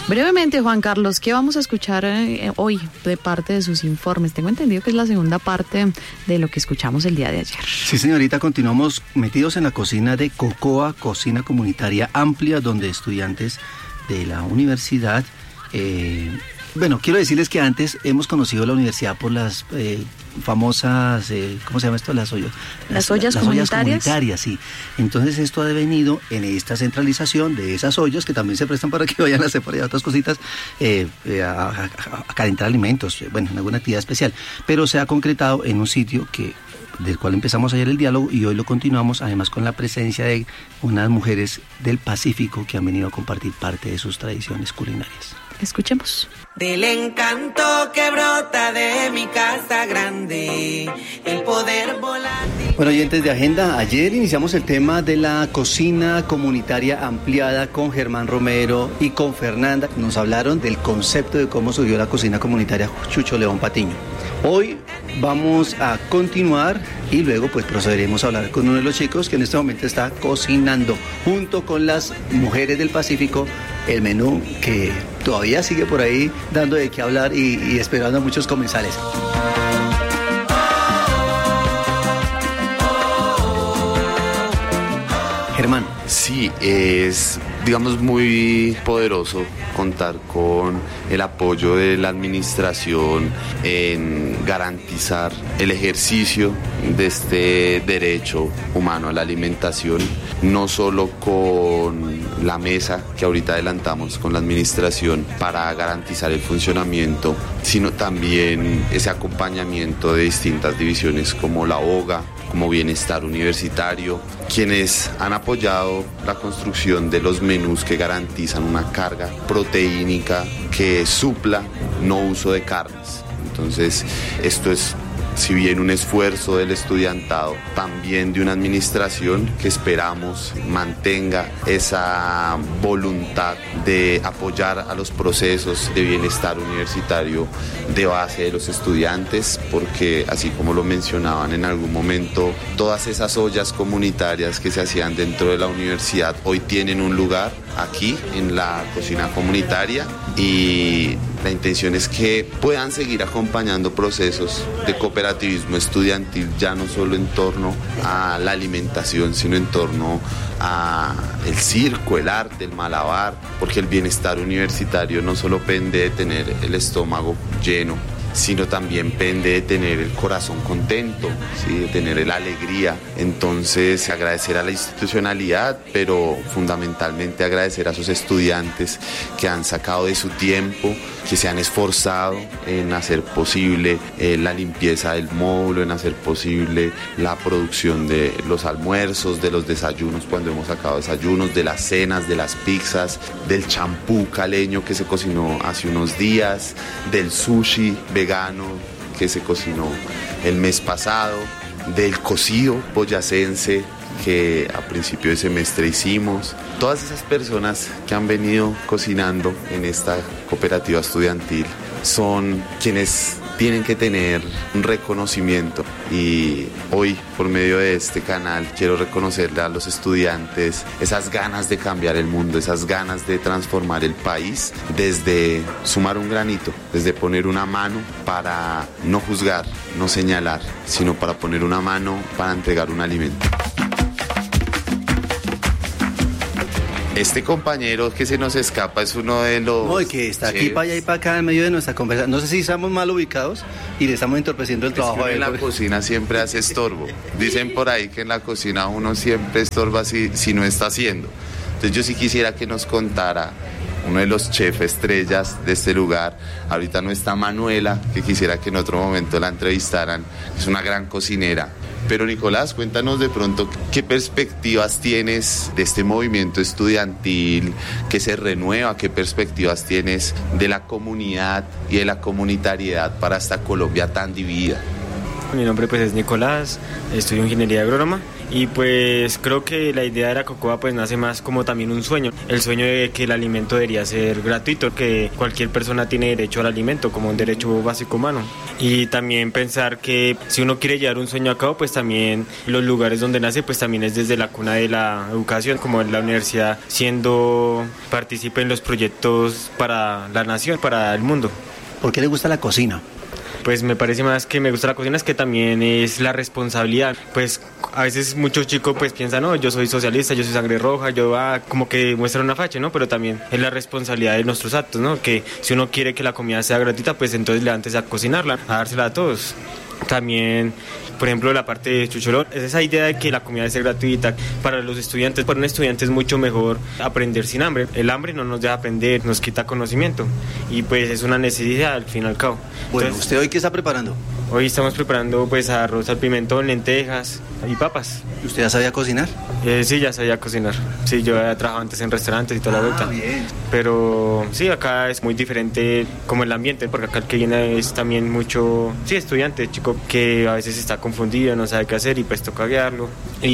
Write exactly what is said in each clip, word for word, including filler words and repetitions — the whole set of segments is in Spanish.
Brevemente, Juan Carlos, ¿qué vamos a escuchar eh, hoy de parte de sus informes? Tengo entendido que es la segunda parte de lo que escuchamos el día de ayer. Sí, señorita, continuamos metidos en la cocina de COCOA, Cocina Comunitaria Amplia, donde estudiantes de la universidad... Eh, bueno, quiero decirles que antes hemos conocido la universidad por las eh, famosas, eh, ¿cómo se llama esto? Las ollas. Las ollas las, comunitarias. Las ollas comunitarias, sí. Entonces esto ha devenido en esta centralización de esas ollas que también se prestan para que vayan a hacer por allá otras cositas, eh, eh, a, a, a calentar alimentos, bueno, en alguna actividad especial. Pero se ha concretado en un sitio que del cual empezamos ayer el diálogo y hoy lo continuamos, además con la presencia de unas mujeres del Pacífico que han venido a compartir parte de sus tradiciones culinarias. Escuchemos. Del encanto que brota de mi casa grande, el poder volátil. Bueno, oyentes de Agenda, ayer iniciamos el tema de la cocina comunitaria ampliada con Germán Romero y con Fernanda. Nos hablaron del concepto de cómo surgió la cocina comunitaria Chucho León Patiño. Hoy vamos a continuar y luego pues procederemos a hablar con uno de los chicos que en este momento está cocinando junto con las mujeres del Pacífico el menú que todavía sigue por ahí dando de qué hablar y, y esperando a muchos comensales. Germán. Sí, es, digamos, muy poderoso contar con el apoyo de la administración en garantizar el ejercicio de este derecho humano a la alimentación, no solo con la mesa que ahorita adelantamos con la administración para garantizar el funcionamiento, sino también ese acompañamiento de distintas divisiones como la O G A, como Bienestar Universitario, quienes han apoyado la construcción de los menús que garantizan una carga proteínica que supla no uso de carnes. Entonces, esto es, si bien un esfuerzo del estudiantado, también de una administración que esperamos mantenga esa voluntad de apoyar a los procesos de bienestar universitario de base de los estudiantes, porque así como lo mencionaban en algún momento, todas esas ollas comunitarias que se hacían dentro de la universidad hoy tienen un lugar aquí en la cocina comunitaria y la intención es que puedan seguir acompañando procesos de cooperativismo estudiantil, ya no solo en torno a la alimentación, sino en torno a el circo, el arte, el malabar, porque el bienestar universitario no solo pende de tener el estómago lleno, sino también pende de tener el corazón contento, ¿sí? De tener la alegría. Entonces, agradecer a la institucionalidad, pero fundamentalmente agradecer a esos estudiantes que han sacado de su tiempo, que se han esforzado en hacer posible eh, la limpieza del módulo, en hacer posible la producción de los almuerzos, de los desayunos cuando hemos sacado desayunos, de las cenas, de las pizzas, del champú caleño que se cocinó hace unos días, del sushi vegano que se cocinó el mes pasado, del cocido boyacense que a principio de semestre hicimos. Todas esas personas que han venido cocinando en esta cooperativa estudiantil son quienes tienen que tener un reconocimiento y hoy por medio de este canal quiero reconocerle a los estudiantes esas ganas de cambiar el mundo, esas ganas de transformar el país desde sumar un granito, desde poner una mano para no juzgar, no señalar, sino para poner una mano para entregar un alimento. Este compañero que se nos escapa es uno de los... No, que está aquí chefs. Para allá y para acá en medio de nuestra conversación. No sé si estamos mal ubicados y le estamos entorpeciendo el trabajo es que a él. En la porque... cocina siempre hace estorbo. Dicen por ahí que en la cocina uno siempre estorba si, si no está haciendo. Entonces yo sí quisiera que nos contara uno de los chefs estrellas de este lugar. Ahorita no está Manuela, que quisiera que en otro momento la entrevistaran. Es una gran cocinera. Pero Nicolás, cuéntanos de pronto qué perspectivas tienes de este movimiento estudiantil que se renueva, qué perspectivas tienes de la comunidad y de la comunitariedad para esta Colombia tan dividida. Mi nombre pues es Nicolás, estudio ingeniería agrónoma Y pues creo que la idea de la Cocoa pues nace más como también un sueño, el sueño de que el alimento debería ser gratuito, que cualquier persona tiene derecho al alimento como un derecho básico humano. Y también pensar que si uno quiere llevar un sueño a cabo, pues también los lugares donde nace pues también es desde la cuna de la educación, como en la universidad, siendo partícipe en los proyectos para la nación, para el mundo. ¿Por qué le gusta la cocina? Pues me parece más que me gusta la cocina es que también es la responsabilidad. Pues a veces muchos chicos pues piensan, no, yo soy socialista, yo soy sangre roja, yo ah, como que muestran una facha, ¿no? Pero también es la responsabilidad de nuestros actos, ¿no? Que si uno quiere que la comida sea gratuita, pues entonces levántese a cocinarla, a dársela a todos. También, por ejemplo, la parte de Chucholón, es esa idea de que la comida debe ser gratuita para los estudiantes. Para un estudiante es mucho mejor aprender sin hambre. El hambre no nos deja aprender, nos quita conocimiento y pues es una necesidad al fin y al cabo. Bueno, Entonces, ¿usted hoy qué está preparando? Hoy estamos preparando pues arroz al pimentón, lentejas y papas. ¿Y usted ya sabía cocinar? Eh, sí, ya sabía cocinar. Sí, yo había trabajado antes en restaurantes y toda Ah, la vuelta. bien. Pero sí, acá es muy diferente como el ambiente, porque acá el que viene es también mucho, sí, estudiante, chico, que a veces está confundido, no sabe qué hacer y pues toca guiarlo.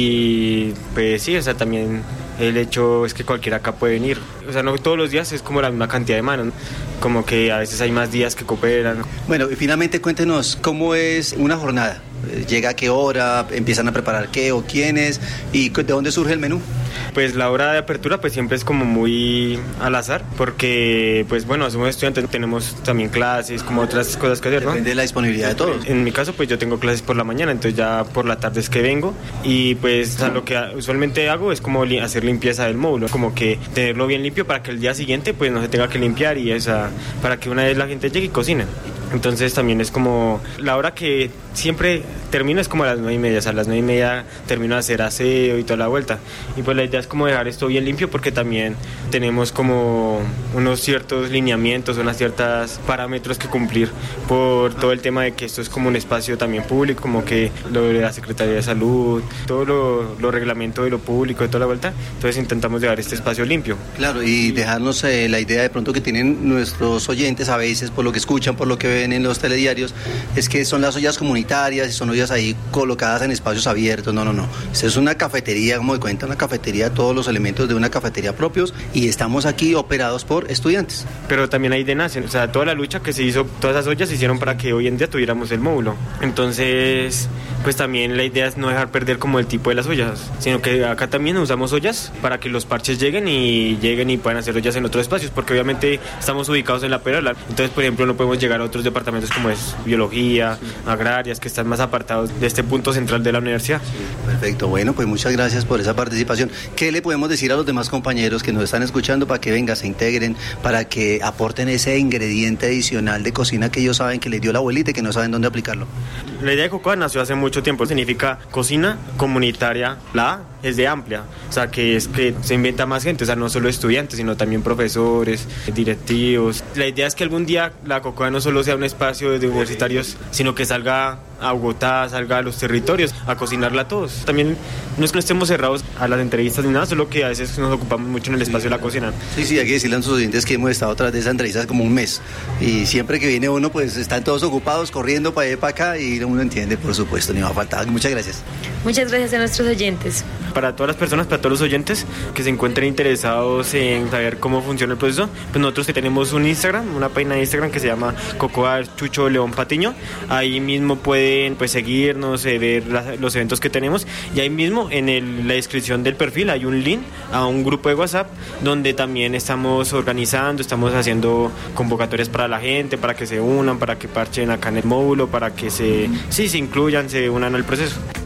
Y pues sí, o sea, también el hecho es que cualquiera acá puede venir. O sea, no todos los días es como la misma cantidad de manos, ¿no? Como que a veces hay más días que cooperan. Bueno, y finalmente cuéntenos cómo es una jornada. ¿Llega a qué hora? ¿Empiezan a preparar qué o quiénes? ¿Y de dónde surge el menú? Pues la hora de apertura pues siempre es como muy al azar, porque pues bueno, somos estudiantes, tenemos también clases, como otras cosas que hacer, ¿no? Depende de la disponibilidad de todos. En mi caso pues yo tengo clases por la mañana, entonces ya por la tarde es que vengo y pues o sea, lo que usualmente hago es como li- hacer limpieza del módulo, como que tenerlo bien limpio para que el día siguiente pues no se tenga que limpiar y esa, para que una vez la gente llegue y cocine. Entonces también es como la hora que siempre termino es como a las nueve y media, o sea, a las nueve y media termino de hacer aseo y toda la vuelta. Y pues la idea es como dejar esto bien limpio porque también tenemos como unos ciertos lineamientos, unas ciertas parámetros que cumplir por todo el tema de que esto es como un espacio también público, como que lo de la Secretaría de Salud, todo lo, lo reglamento de lo público, de toda la vuelta. Entonces intentamos dejar este espacio limpio. Claro, y dejarnos eh, la idea de pronto que tienen nuestros oyentes a veces, por lo que escuchan, por lo que ven en los telediarios, es que son las ollas comunitarias y son ollas ahí colocadas en espacios abiertos. No, no, no. Esta es una cafetería, como de cuenta, una cafetería, todos los elementos de una cafetería propios y estamos aquí operados por estudiantes. Pero también ahí de nacen, o sea, toda la lucha que se hizo, todas esas ollas se hicieron para que hoy en día tuviéramos el módulo. Entonces, pues también la idea es no dejar perder como el tipo de las ollas, sino que acá también usamos ollas para que los parches lleguen y lleguen y puedan hacer ollas en otros espacios, porque obviamente estamos ubicados en la Perola. Entonces, por ejemplo, no podemos llegar a otros departamentos como es biología, agrarias, que están más apartados de este punto central de la universidad. Perfecto, bueno, pues muchas gracias por esa participación. ¿Qué le podemos decir a los demás compañeros que nos están escuchando para que vengan, se integren, para que aporten ese ingrediente adicional de cocina que ellos saben que les dio la abuelita y que no saben dónde aplicarlo? La idea de Cocoa nació hace mucho tiempo, significa cocina comunitaria, la A es de amplia, o sea que es que se inventa más gente, o sea no solo estudiantes, sino también profesores, directivos. La idea es que algún día la Cocoa no solo sea un espacio de universitarios, sino que salga a Bogotá, salga a los territorios, a cocinarla a todos. También no es que no estemos cerrados a las entrevistas ni nada, solo que a veces nos ocupamos mucho en el espacio de la cocina. Sí, sí, hay que decirle a nuestros oyentes que hemos estado tras de esa entrevista como un mes y siempre que viene uno pues están todos ocupados corriendo para allá y para acá y uno entiende, por supuesto, ni va a faltar. Muchas gracias. Muchas gracias a nuestros oyentes. Para todas las personas, para todos los oyentes que se encuentren interesados en saber cómo funciona el proceso, pues nosotros que tenemos un Instagram, una página de Instagram que se llama Cocoa Chucho León Patiño. Ahí mismo pueden pues seguirnos, eh, ver la, los eventos que tenemos y ahí mismo en el, la descripción del perfil hay un link a un grupo de WhatsApp donde también estamos organizando, estamos haciendo convocatorias para la gente, para que se unan, para que parchen acá en el módulo, para que se, sí, se incluyan, se unan al proceso.